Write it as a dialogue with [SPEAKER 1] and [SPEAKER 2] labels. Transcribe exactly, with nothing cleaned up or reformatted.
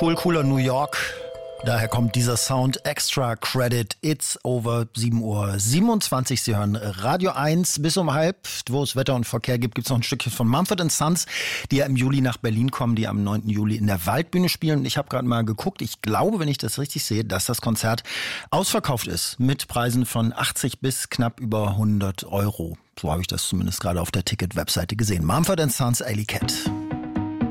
[SPEAKER 1] cool, cooler New York. Daher kommt dieser Sound, Extra Credit, It's Over, sieben Uhr siebenundzwanzig. Sie hören Radio eins bis um halb, wo es Wetter und Verkehr gibt, gibt es noch ein Stückchen von Mumford and Sons, die ja im Juli nach Berlin kommen, die am neunten Juli in der Waldbühne spielen. Und ich habe gerade mal geguckt, ich glaube, wenn ich das richtig sehe, dass das Konzert ausverkauft ist mit Preisen von achtzig bis knapp über hundert Euro. So habe ich das zumindest gerade auf der Ticket-Webseite gesehen. Mumford and Sons, Alley Cat.